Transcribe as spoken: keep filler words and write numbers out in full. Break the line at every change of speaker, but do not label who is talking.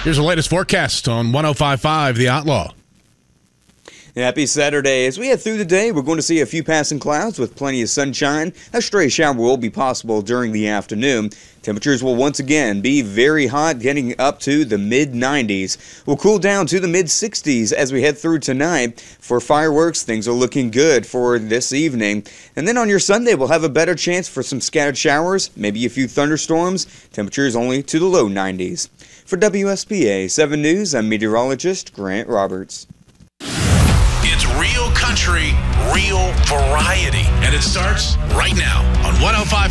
Here's the latest forecast on one oh five point five The Outlaw.
Happy Saturday. As we head through the day, we're going to see a few passing clouds with plenty of sunshine. A stray shower will be possible during the afternoon. Temperatures will once again be very hot, getting up to the mid nineties. We'll cool down to the mid sixties as we head through tonight. For fireworks, things are looking good for this evening. And then on your Sunday, we'll have a better chance for some scattered showers, maybe a few thunderstorms. Temperatures only to the low nineties. For W S P A seven News, I'm meteorologist Grant Roberts.
It's real country, real variety, and it starts right now on one oh five point five